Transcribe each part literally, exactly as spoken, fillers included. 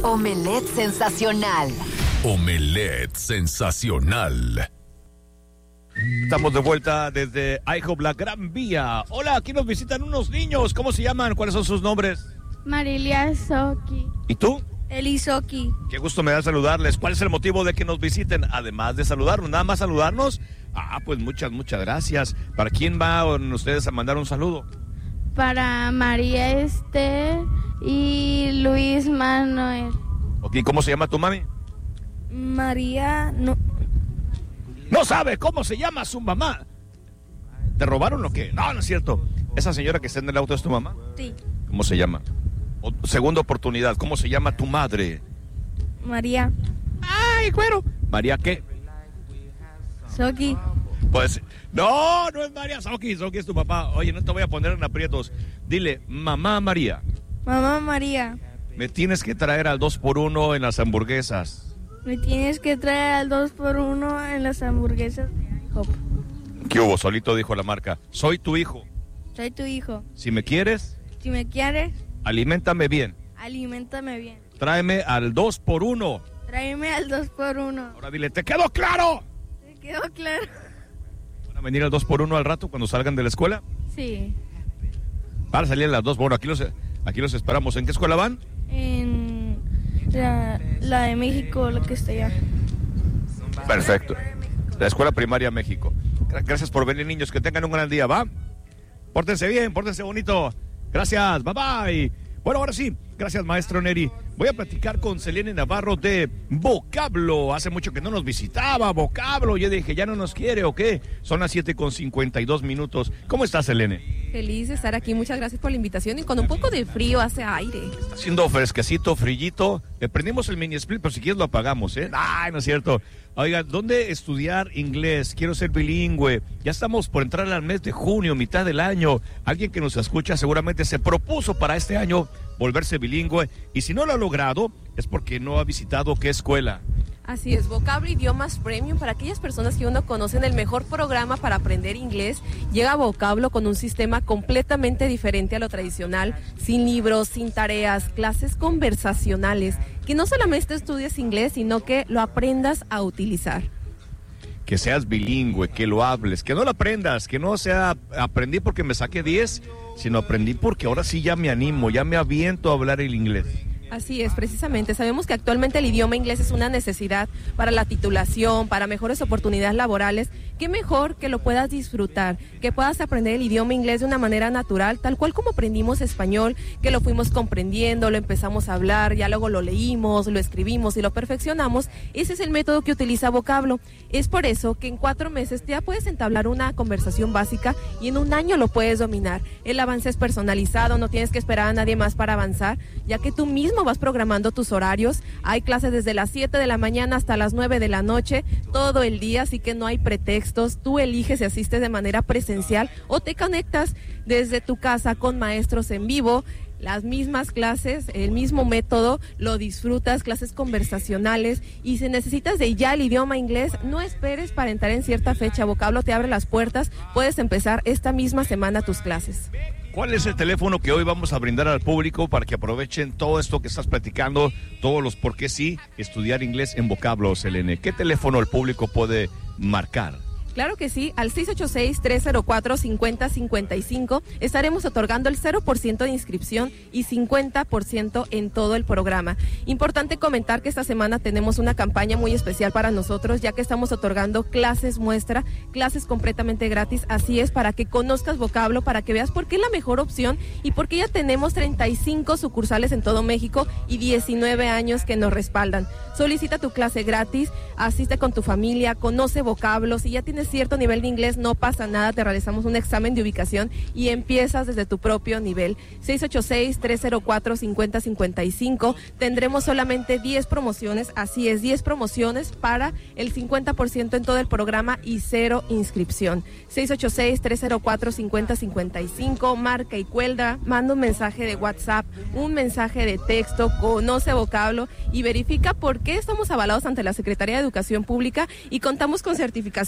Omelette sensacional. Omelette sensacional. Estamos de vuelta desde IHOP La Gran Vía. Hola, aquí nos visitan unos niños. ¿Cómo se llaman? ¿Cuáles son sus nombres? Marilia Soki. ¿Y tú? Elisoki. Qué gusto me da saludarles. ¿Cuál es el motivo de que nos visiten? Además de saludarnos, nada más saludarnos. Ah, pues muchas, muchas gracias. ¿Para quién van ustedes a mandar un saludo? Para María Esther y Luis Manuel. Ok, ¿cómo se llama tu mami? María no. No sabe cómo se llama su mamá. ¿Te robaron o qué? No, no es cierto. ¿Esa señora que está en el auto es tu mamá? Sí. ¿Cómo se llama? O, segunda oportunidad, ¿cómo se llama tu madre? María. ¡Ay, güero! ¿María qué? Soki. Pues, no, no es María Soki, Soki es tu papá. Oye, no te voy a poner en aprietos. Dile, mamá María. Mamá María. Me tienes que traer al dos por uno en las hamburguesas. Me tienes que traer al dos por uno en las hamburguesas de IHOP. ¿Qué hubo? Solito dijo la marca. Soy tu hijo. Soy tu hijo. Si me quieres, Si me quieres, aliméntame bien. aliméntame bien. Tráeme al dos por uno. Tráeme al dos por uno. Ahora dile, ¿te quedó claro? ¿Te quedó claro? ¿Van a venir al dos por uno al rato cuando salgan de la escuela? Sí. Para salir a las dos. Bueno, aquí los, aquí los esperamos. ¿En qué escuela van? En la, la de México, la que está allá. Perfecto. La Escuela Primaria México. Gracias por venir, niños. Que tengan un gran día, ¿va? Pórtense bien, pórtense bonito. Gracias, bye bye. Bueno, ahora sí, gracias, maestro Neri. Voy a platicar con Selene Navarro de Vocablo. Hace mucho que no nos visitaba, Vocablo. Yo dije, ¿ya no nos quiere o qué? Son las siete con cincuenta y dos minutos. ¿Cómo estás, Selene? Feliz de estar aquí, muchas gracias por la invitación y con un poco de frío hace aire. Está haciendo fresquecito, frillito. Le prendimos el mini split, pero si quieres lo apagamos, ¿eh? Ay, no es cierto. Oiga, ¿dónde estudiar inglés? Quiero ser bilingüe. Ya estamos por entrar al mes de junio, mitad del año. Alguien que nos escucha seguramente se propuso para este año volverse bilingüe. Y si no lo ha logrado, es porque no ha visitado qué escuela. Así es, Vocablo Idiomas Premium, para aquellas personas que uno conoce el mejor programa para aprender inglés. Llega Vocablo con un sistema completamente diferente a lo tradicional, sin libros, sin tareas, clases conversacionales, que no solamente estudies inglés, sino que lo aprendas a utilizar. Que seas bilingüe, que lo hables, que no lo aprendas, que no sea aprendí porque me saqué diez, sino aprendí porque ahora sí ya me animo, ya me aviento a hablar el inglés. Así es, precisamente. Sabemos que actualmente el idioma inglés es una necesidad para la titulación, para mejores oportunidades laborales. Qué mejor que lo puedas disfrutar, que puedas aprender el idioma inglés de una manera natural, tal cual como aprendimos español, que lo fuimos comprendiendo, lo empezamos a hablar, ya luego lo leímos, lo escribimos y lo perfeccionamos. Ese es el método que utiliza Vocablo. Es por eso que en cuatro meses ya puedes entablar una conversación básica y en un año lo puedes dominar. El avance es personalizado, no tienes que esperar a nadie más para avanzar, ya que tú mismo vas programando tus horarios. Hay clases desde las siete de la mañana hasta las nueve de la noche, todo el día, así que no hay pretextos. Tú eliges si asistes de manera presencial o te conectas desde tu casa con maestros en vivo. Las mismas clases, el mismo método, lo disfrutas, clases conversacionales, y si necesitas de ya el idioma inglés, no esperes para entrar en cierta fecha. Vocablo te abre las puertas, puedes empezar esta misma semana tus clases. ¿Cuál es el teléfono que hoy vamos a brindar al público para que aprovechen todo esto que estás platicando, todos los por qué sí, estudiar inglés en Vocablo, Selene? ¿Qué teléfono el público puede marcar? Claro que sí, al seis ocho seis, tres cero cuatro, cinco cero cinco cinco estaremos otorgando el cero por ciento de inscripción y cincuenta por ciento en todo el programa. Importante comentar que esta semana tenemos una campaña muy especial para nosotros, ya que estamos otorgando clases muestra, clases completamente gratis. Así es, para que conozcas Vocablo, para que veas por qué es la mejor opción y por qué ya tenemos treinta y cinco sucursales en todo México y diecinueve años que nos respaldan. Solicita tu clase gratis, asiste con tu familia, conoce Vocablo. Si ya tienes cierto nivel de inglés, no pasa nada, te realizamos un examen de ubicación y empiezas desde tu propio nivel. seis ocho seis, tres cero cuatro, cinco cero cinco cinco. Tendremos solamente diez promociones, así es, diez promociones para el cincuenta por ciento en todo el programa y cero inscripción. seis ocho seis, tres cero cuatro, cinco cero cinco cinco, marca y cuelga, manda un mensaje de WhatsApp, un mensaje de texto, conoce Vocablo y verifica por qué estamos avalados ante la Secretaría de Educación Pública y contamos con certificaciones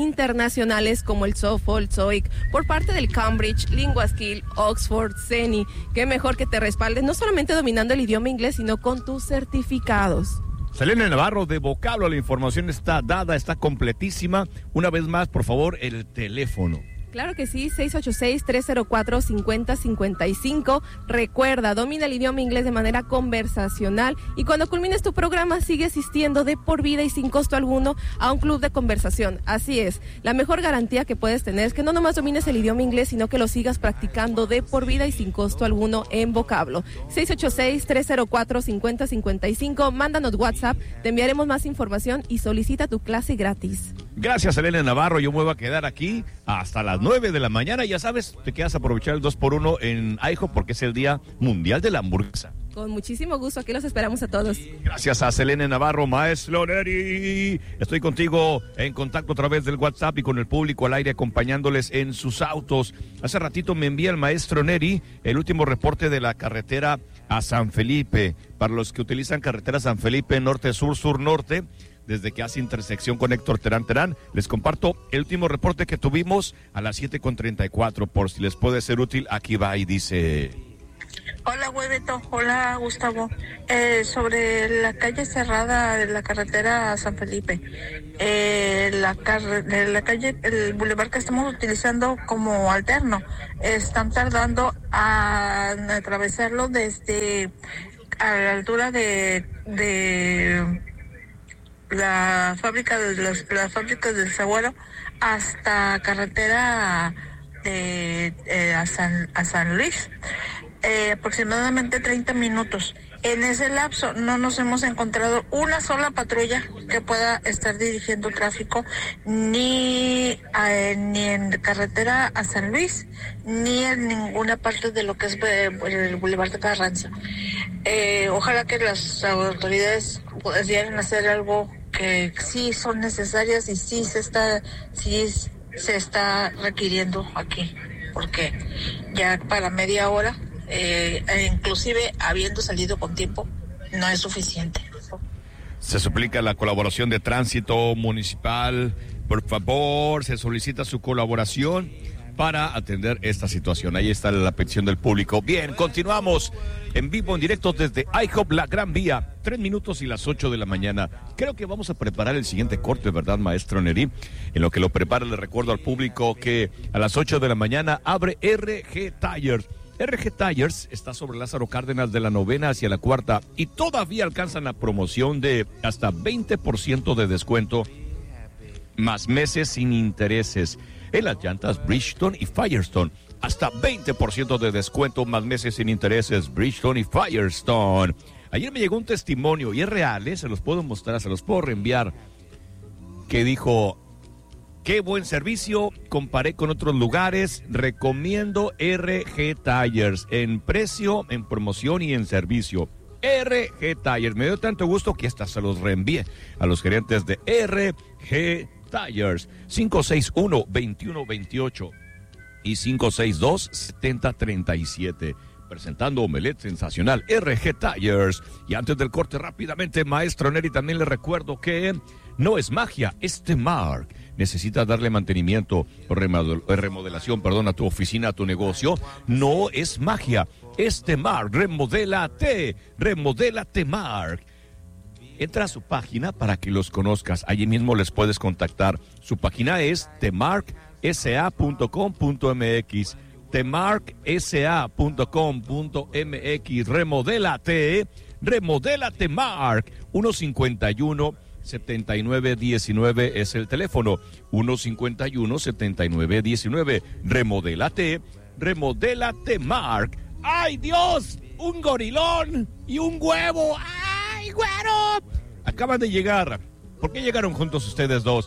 internacionales como el TOEFL, TOEIC, por parte del Cambridge, LinguaSkill, Oxford, CENI. Qué mejor que te respalden, no solamente dominando el idioma inglés, sino con tus certificados. Selene Navarro de Vocablo, la información está dada, está completísima. Una vez más, por favor, el teléfono. Claro que sí, seis ocho seis, tres cero cuatro, cinco cero cinco cinco. Recuerda, domina el idioma inglés de manera conversacional y cuando culmines tu programa sigue asistiendo de por vida y sin costo alguno a un club de conversación. Así es, la mejor garantía que puedes tener es que no nomás domines el idioma inglés, sino que lo sigas practicando de por vida y sin costo alguno en Vocablo. seis ocho seis, tres cero cuatro, cinco cero cinco cinco. Mándanos WhatsApp, te enviaremos más información y solicita tu clase gratis. Gracias, Selene Navarro. Yo me voy a quedar aquí hasta las nueve de la mañana. Ya sabes, te quedas a aprovechar el dos por uno en IHOP porque es el Día Mundial de la Hamburguesa. Con muchísimo gusto, aquí los esperamos a todos. Gracias a Selene Navarro, Maestro Neri. Estoy contigo en contacto a través del WhatsApp y con el público al aire acompañándoles en sus autos. Hace ratito me envía el Maestro Neri el último reporte de la carretera a San Felipe. Para los que utilizan carretera San Felipe norte-sur, sur-norte, desde que hace intersección con Héctor Terán Terán, les comparto el último reporte que tuvimos a las siete con treinta y cuatro, por si les puede ser útil. Aquí va y dice... Hola, güey Beto. Hola, Gustavo. Eh, sobre la calle cerrada de la carretera a San Felipe, eh, la, car- la calle, el bulevar que estamos utilizando como alterno, están tardando a atravesarlo desde a la altura de... de la fábrica de los, la fábrica del Zaguaro hasta carretera de, eh, a, San, a San Luis, eh, aproximadamente treinta minutos. En ese lapso no nos hemos encontrado una sola patrulla que pueda estar dirigiendo tráfico ni, a, ni en carretera a San Luis ni en ninguna parte de lo que es el Boulevard de Carranza. Eh, ojalá que las autoridades pudieran hacer algo que sí son necesarias y sí se está sí se está requiriendo aquí, porque ya para media hora, eh, inclusive habiendo salido con tiempo, no es suficiente. Se suplica la colaboración de Tránsito Municipal. Por favor, se solicita su colaboración para atender esta situación. Ahí está la petición del público. Bien, continuamos en vivo, en directo desde IHOP La Gran Vía. Tres minutos y las ocho de la mañana. Creo que vamos a preparar el siguiente corte, ¿verdad, Maestro Neri? En lo que lo prepara, le recuerdo al público que a las ocho de la mañana abre R G Tires. R G Tires está sobre Lázaro Cárdenas de la novena hacia la cuarta y todavía alcanzan la promoción de hasta veinte por ciento de descuento más meses sin intereses en las llantas Bridgestone y Firestone. Hasta veinte por ciento de descuento más meses sin intereses, Bridgestone y Firestone. Ayer me llegó un testimonio y es real, ¿eh? Se los puedo mostrar, se los puedo reenviar, que dijo: qué buen servicio, comparé con otros lugares, recomiendo R G Tires en precio, en promoción y en servicio. R G Tires, me dio tanto gusto que hasta se los reenvié a los gerentes de R G Tires. Cinco seis uno, dos uno dos ocho y cinco seis dos, siete cero tres siete. Presentando Omelette Sensacional, R G Tires. Y antes del corte, rápidamente, Maestro Neri, también le recuerdo que no es magia, es Temark. Necesitas darle mantenimiento o remodelación, perdón, a tu oficina, a tu negocio. No es magia, es Temark. Remodélate, remodela Temark. Entra a su página para que los conozcas. Allí mismo les puedes contactar. Su página es temark s a punto com punto m x. temark s a punto com punto m x. Remodélate, remodélate Mark. uno cincuenta y uno, setenta y nueve diecinueve es el teléfono. uno cincuenta y uno, setenta y nueve diecinueve. Remodélate, remodélate Mark. ¡Ay, Dios! ¡Un gorilón y un huevo! ¡Ay, güero! Acaban de llegar. ¿Por qué llegaron juntos ustedes dos?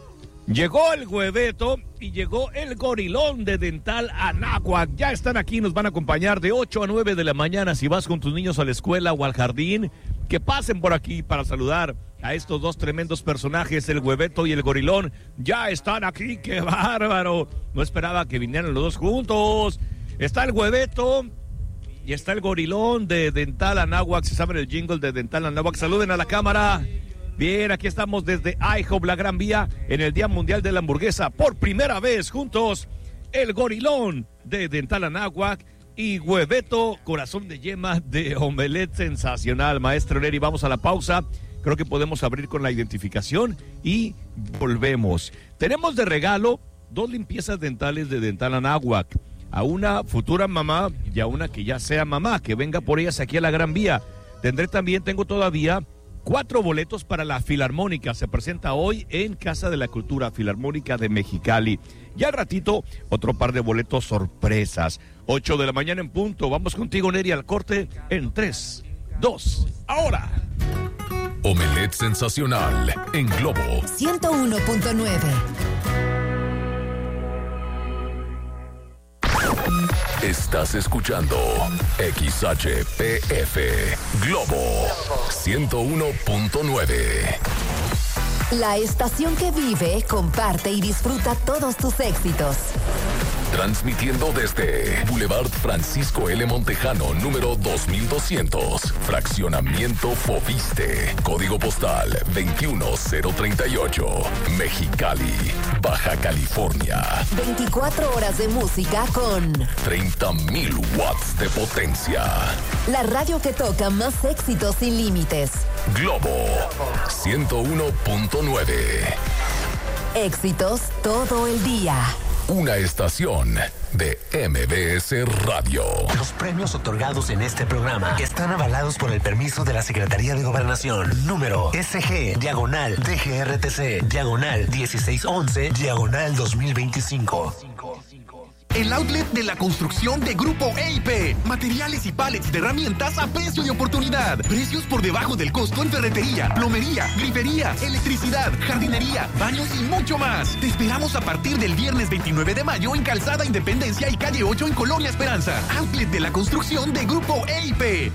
Llegó el hueveto y llegó el gorilón de Dental Anáhuac. Ya están aquí, nos van a acompañar de ocho a nueve de la mañana. Si vas con tus niños a la escuela o al jardín, que pasen por aquí para saludar a estos dos tremendos personajes, el hueveto y el gorilón. Ya están aquí, qué bárbaro. No esperaba que vinieran los dos juntos. Está el hueveto y está el gorilón de Dental Anáhuac. Se sabe el jingle de Dental Anáhuac. Saluden a la cámara. Bien, aquí estamos desde IHOP La Gran Vía en el Día Mundial de la Hamburguesa. Por primera vez juntos, el gorilón de Dental Anáhuac y Hueveto, corazón de yema de Omelette Sensacional. Maestro Neri, vamos a la pausa. Creo que podemos abrir con la identificación y volvemos. Tenemos de regalo dos limpiezas dentales de Dental Anáhuac. A una futura mamá y a una que ya sea mamá, que venga por ellas aquí a La Gran Vía. Tendré también, tengo todavía cuatro boletos para la Filarmónica. Se presenta hoy en Casa de la Cultura Filarmónica de Mexicali. Y al ratito, otro par de boletos sorpresas. Ocho de la mañana en punto. Vamos contigo, Neri, al corte en tres, dos, ahora. Omelette Sensacional en Globo ciento uno punto nueve. Estás escuchando X H P F Globo ciento uno punto nueve. La estación que vive, comparte y disfruta todos tus éxitos. Transmitiendo desde Boulevard Francisco L. Montejano, número dos mil doscientos. Fraccionamiento Fobiste. Código postal veintiuno cero treinta y ocho. Mexicali, Baja California. veinticuatro horas de música con treinta mil watts de potencia. la radio que toca más éxitos sin límites. Globo ciento uno punto nueve. Éxitos todo el día. Una estación de M B S Radio. Los premios otorgados en este programa están avalados por el permiso de la Secretaría de Gobernación. Número S G, diagonal, D G R T C, diagonal, dieciséis once, diagonal dos mil veinticinco. El outlet de la construcción de Grupo E I P. Materiales y pallets de herramientas a precio de oportunidad. Precios por debajo del costo en ferretería, plomería, grifería, electricidad, jardinería, baños y mucho más. Te esperamos a partir del viernes veintinueve de mayo en Calzada Independencia y Calle ocho en Colonia Esperanza. Outlet de la construcción de Grupo E I P.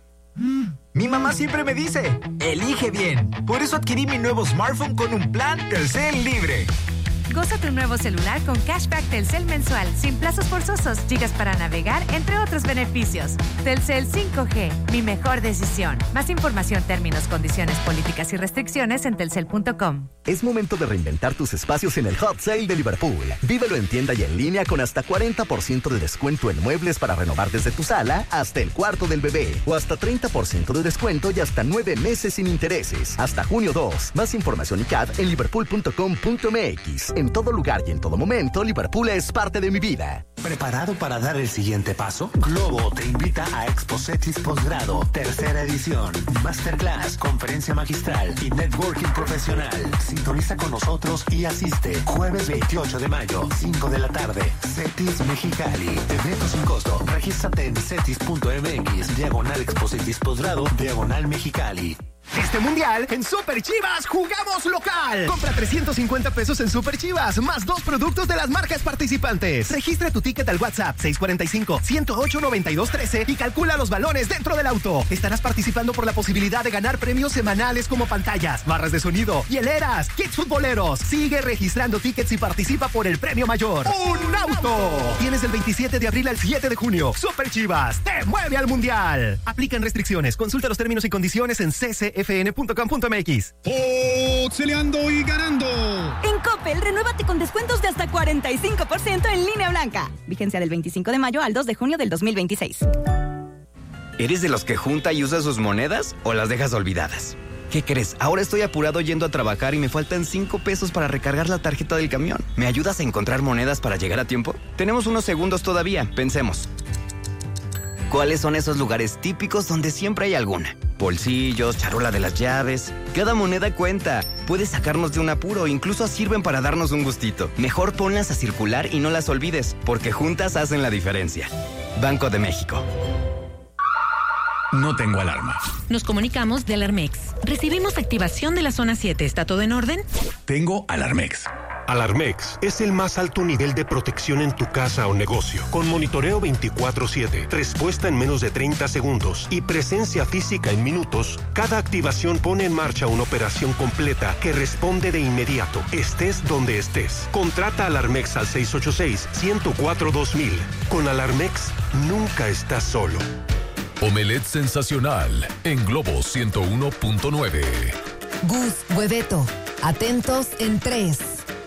Mm, mi mamá siempre me dice, elige bien. Por eso adquirí mi nuevo smartphone con un plan Telcel libre. Goza tu nuevo celular con cashback Telcel mensual, sin plazos forzosos, gigas para navegar, entre otros beneficios. Telcel cinco G, mi mejor decisión. Más información, términos, condiciones, políticas y restricciones en telcel punto com. Es momento de reinventar tus espacios en el Hot Sale de Liverpool. Vívelo en tienda y en línea con hasta cuarenta por ciento de descuento en muebles para renovar desde tu sala hasta el cuarto del bebé. O hasta treinta por ciento de descuento y hasta nueve meses sin intereses. Hasta junio dos. Más información y C A D en liverpool punto com punto m x. En todo lugar y en todo momento, Liverpool es parte de mi vida. ¿Preparado para dar el siguiente paso? Globo te invita a Exposetis Posgrado, tercera edición. Masterclass, conferencia magistral y networking profesional. Sintoniza con nosotros y asiste. Jueves veintiocho de mayo, cinco de la tarde. Cetis Mexicali. Evento sin costo. Regístrate en cetis punto m x, diagonal Exposetis Posgrado, diagonal Mexicali. Este mundial, en Super Chivas, jugamos local. Compra trescientos cincuenta pesos en Super Chivas, más dos productos de las marcas participantes. Registra tu ticket al WhatsApp seis cuatro cinco, uno cero ocho, nueve dos uno tres y calcula los balones dentro del auto. Estarás participando por la posibilidad de ganar premios semanales como pantallas, barras de sonido, hieleras, kits futboleros. Sigue registrando tickets y participa por el premio mayor. ¡Un auto! Tienes del veintisiete de abril al siete de junio. Super Chivas, te mueve al mundial. Aplican restricciones. Consulta los términos y condiciones en c c f n punto com punto m x. ¡Oxeleando y ganando! En Coppel, renuévate con descuentos de hasta cuarenta y cinco por ciento en línea blanca. Vigencia del veinticinco de mayo al dos de junio del dos mil veintiséis. ¿Eres de los que junta y usa sus monedas o las dejas olvidadas? ¿Qué crees? Ahora estoy apurado yendo a trabajar y me faltan cinco pesos para recargar la tarjeta del camión. ¿Me ayudas a encontrar monedas para llegar a tiempo? Tenemos unos segundos todavía. Pensemos. ¿Cuáles son esos lugares típicos donde siempre hay alguna? Bolsillos, charola de las llaves. Cada moneda cuenta. Puedes sacarnos de un apuro, incluso sirven para darnos un gustito. Mejor ponlas a circular y no las olvides, porque juntas hacen la diferencia. Banco de México. No tengo alarma. Nos comunicamos de Alarmex. Recibimos activación de la zona siete. ¿Está todo en orden? Tengo Alarmex. Alarmex es el más alto nivel de protección en tu casa o negocio, con monitoreo veinticuatro siete, respuesta en menos de treinta segundos y presencia física en minutos. Cada activación pone en marcha una operación completa que responde de inmediato, estés donde estés. Contrata Alarmex al seis ocho seis, uno cero cuatro, dos mil. Con Alarmex, nunca estás solo. Omelette Sensacional en Globo ciento uno punto nueve. Gus, Hueveto. Atentos en tres,